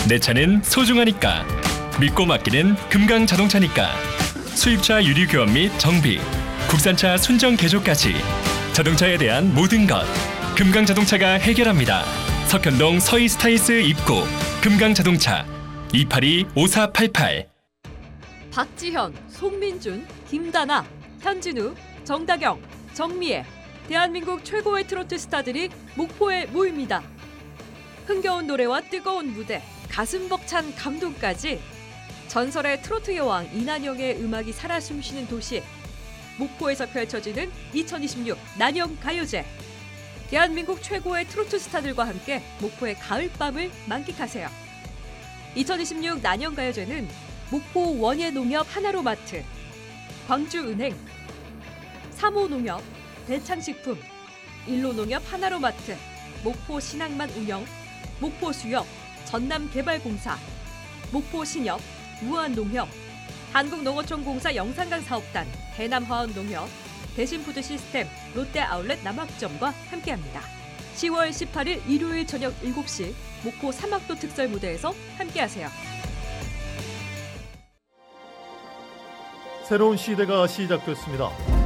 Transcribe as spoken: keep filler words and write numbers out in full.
내 차는 소중하니까. 믿고 맡기는 금강자동차니까. 수입차 유리 교환 및 정비, 국산차 순정 개조까지 자동차에 대한 모든 것 금강자동차가 해결합니다. 석현동 서이스타일스 입구 금강자동차 이팔이 오사팔팔. 박지현, 송민준, 김다나, 현진우, 정다경, 정미애, 대한민국 최고의 트로트 스타들이 목포에 모입니다. 흥겨운 노래와 뜨거운 무대, 가슴 벅찬 감동까지 전설의 트로트 여왕 이난영의 음악이 살아 숨쉬는 도시 목포에서 펼쳐지는 이천이십육 난영가요제. 대한민국 최고의 트로트 스타들과 함께 목포의 가을밤을 만끽하세요. 이천이십육 난영가요제는 목포 원예농협 하나로마트, 광주은행, 삼호농협, 대창식품, 일로농협 하나로마트, 목포신항만 운영, 목포수협, 전남개발공사, 목포신협, 무한농협, 한국농어촌공사 영산강 사업단, 대남화원농협, 대신푸드시스템, 롯데아울렛 남학점과 함께합니다. 시월 십팔일 일요일 저녁 일곱 시 목포 삼학도 특설 무대에서 함께하세요. 새로운 시대가 시작됐습니다.